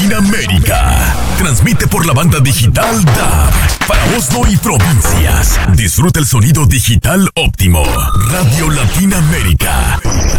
Latinoamérica. Transmite por la banda digital DAB para Oslo y provincias. Disfruta el sonido digital óptimo. Radio Latinoamérica.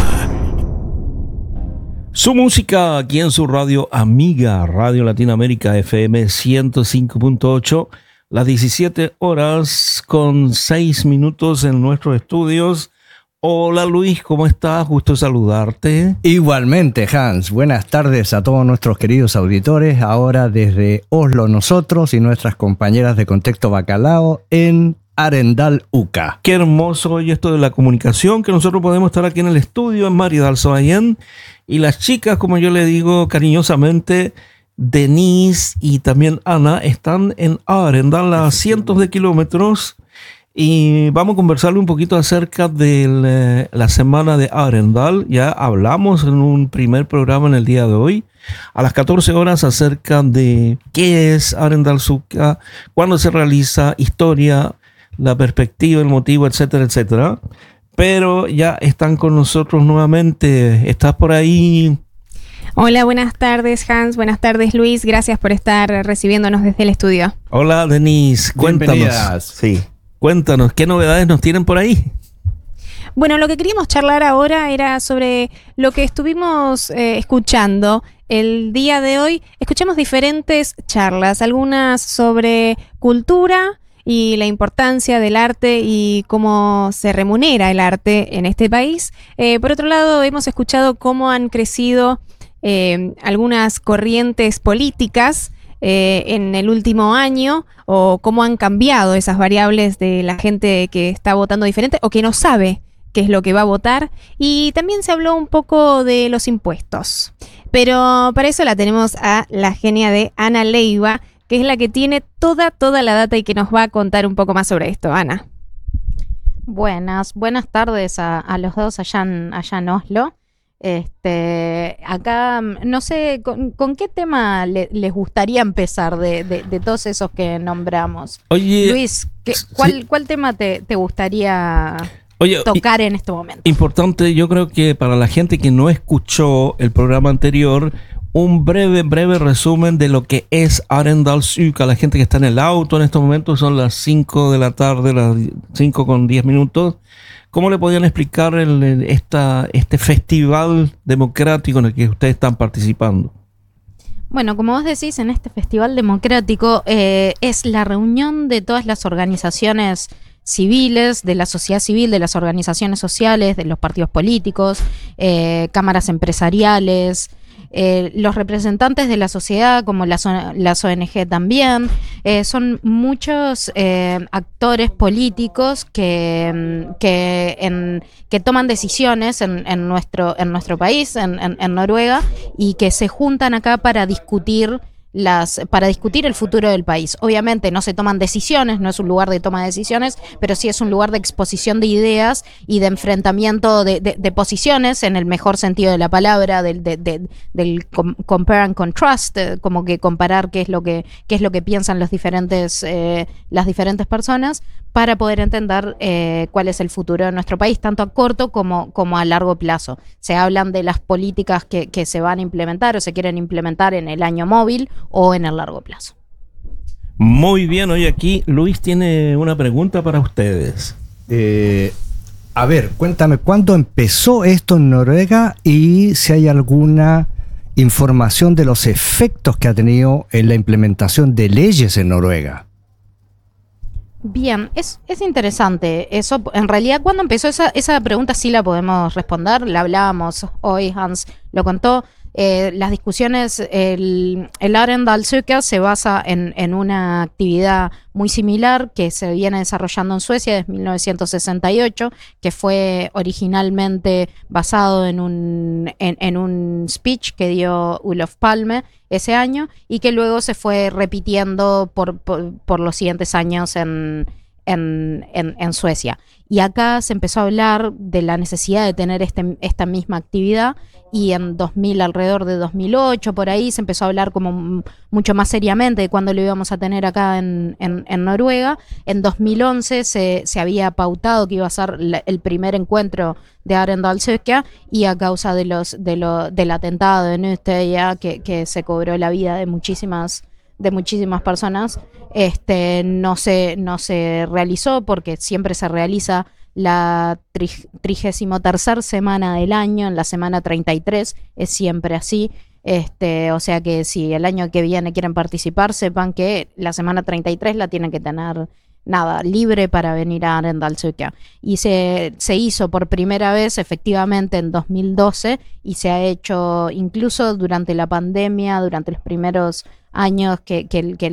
Su música aquí en su radio amiga, Radio Latinoamérica FM 105.8, las 17 horas con 6 minutos en nuestros estudios. Hola Luis, ¿cómo estás? Gusto saludarte. Igualmente, Hans. Buenas tardes a todos nuestros queridos auditores. Ahora desde Oslo nosotros y nuestras compañeras de Contexto Bacalao en Arendal, UCA. Qué hermoso hoy esto de la comunicación, que nosotros podemos estar aquí en el estudio en Maridal Soayén. Y las chicas, como yo le digo cariñosamente, Denise y también Ana, están en Arendal a cientos de kilómetros. Y vamos a conversarle un poquito acerca de la semana de Arendal. Ya hablamos en un primer programa en el día de hoy, a las 14 horas, acerca de qué es Arendal Suca, cuándo se realiza, historia, la perspectiva, el motivo, etcétera, etcétera. Pero ya están con nosotros nuevamente. ¿Estás por ahí? Hola, buenas tardes Hans, buenas tardes Luis. Gracias por estar recibiéndonos desde el estudio. Hola Denise, cuéntanos. Bienvenidas. Sí. Cuéntanos, ¿qué novedades nos tienen por ahí? Bueno, lo que queríamos charlar ahora era sobre lo que estuvimos escuchando el día de hoy. Escuchamos diferentes charlas, algunas sobre cultura y la importancia del arte y cómo se remunera el arte en este país. Por otro lado, hemos escuchado cómo han crecido algunas corrientes políticas en el último año, o cómo han cambiado esas variables de la gente que está votando diferente o que no sabe qué es lo que va a votar. Y también se habló un poco de los impuestos. Pero para eso la tenemos a la genia de Ana Leiva, que es la que tiene toda la data y que nos va a contar un poco más sobre esto. Ana. Buenas tardes a los dos allá en Oslo. Acá no sé con qué tema les gustaría empezar de todos esos que nombramos. Oye, Luis, ¿cuál tema te gustaría tocar en este momento? Importante, yo creo que para la gente que no escuchó el programa anterior, un breve resumen de lo que es Arendal Suca. La gente que está en el auto en estos momentos, son las 5 de la tarde, las 5:10. ¿Cómo le podían explicar este festival democrático en el que ustedes están participando? Bueno, como vos decís, en este festival democrático es la reunión de todas las organizaciones civiles, de la sociedad civil, de las organizaciones sociales, de los partidos políticos, cámaras empresariales, los representantes de la sociedad, como las ONG también. Son muchos actores políticos que toman decisiones en nuestro país, en Noruega, y que se juntan acá para discutir el futuro del país. Obviamente no se toman decisiones, no es un lugar de toma de decisiones, pero sí es un lugar de exposición de ideas y de enfrentamiento de posiciones, en el mejor sentido de la palabra, del compare and contrast, como que comparar qué es lo que piensan las diferentes personas, para poder entender cuál es el futuro de nuestro país, tanto a corto como a largo plazo. Se hablan de las políticas que se van a implementar o se quieren implementar en el año móvil o en el largo plazo. Muy bien, hoy aquí Luis tiene una pregunta para ustedes. A ver, cuéntame, ¿cuándo empezó esto en Noruega y si hay alguna información de los efectos que ha tenido en la implementación de leyes en Noruega? Bien, es interesante eso. En realidad, ¿cuándo empezó esa pregunta? Sí la podemos responder. La hablábamos hoy, Hans lo contó. Las discusiones, el Arendal Suca se basa en una actividad muy similar que se viene desarrollando en Suecia desde 1968, que fue originalmente basado en un speech que dio Olof Palme ese año, y que luego se fue repitiendo por los siguientes años en en Suecia. Y acá se empezó a hablar de la necesidad de tener esta misma actividad, y en alrededor de 2008, por ahí, se empezó a hablar como mucho más seriamente de cuándo lo íbamos a tener acá en Noruega. En 2011 se había pautado que iba a ser el primer encuentro de Arendalsuka, y a causa del atentado de Utøya, que se cobró la vida de muchísimas personas, no se realizó, porque siempre se realiza la 33ª semana del año, en la semana 33, es siempre así. O sea que si el año que viene quieren participar, sepan que la semana 33 la tienen que tener libre para venir a Arendalsuka. Y se hizo por primera vez efectivamente en 2012, y se ha hecho incluso durante la pandemia, durante los primeros años que